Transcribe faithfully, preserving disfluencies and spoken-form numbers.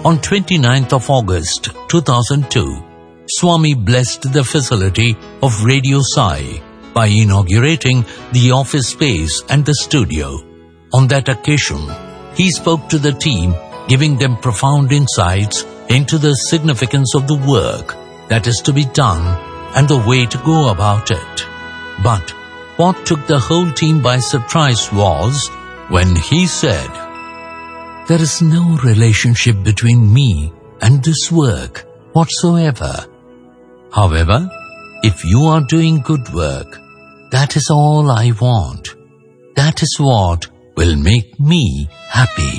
On twenty-ninth of August two thousand two, Swami blessed the facility of Radio Sai by inaugurating the office space and the studio. On that occasion, he spoke to the team, giving them profound insights into the significance of the work that is to be done and the way to go about it. But what took the whole team by surprise was when he said, "There is no relationship between me and this work whatsoever. However, if you are doing good work, that is all I want. That is what will make me happy."